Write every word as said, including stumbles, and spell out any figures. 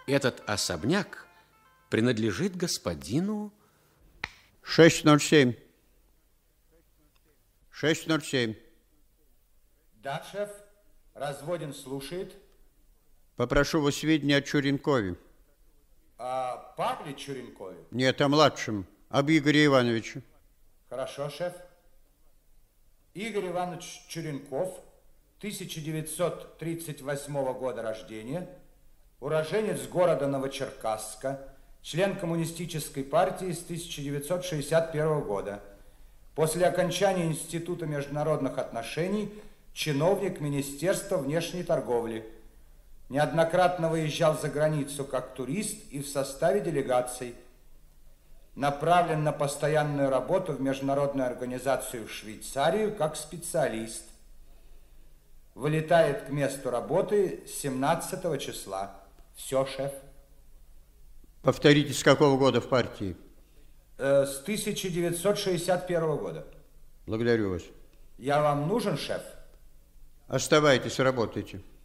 Этот особняк принадлежит господину... шесть ноль семь. шесть ноль семь. Да, шеф. Разводин слушает. Попрошу вас сведения о Чуренкове. О Павле Чуренкове? Нет, о младшем. Об Игоре Ивановиче. Хорошо, шеф. Игорь Иванович Чуренков, тысяча девятьсот тридцать восьмого года рождения, уроженец города Новочеркасска, член коммунистической партии с тысяча девятьсот шестьдесят первого года. После окончания Института международных отношений чиновник Министерства внешней торговли. Неоднократно выезжал за границу как турист и в составе делегаций. Направлен на постоянную работу в международную организацию в Швейцарию как специалист. Вылетает к месту работы семнадцатого числа. Все, шеф. Повторите, с какого года в партии? Э, с тысяча девятьсот шестьдесят первого года. Благодарю вас. Я вам нужен, шеф? Оставайтесь, работайте.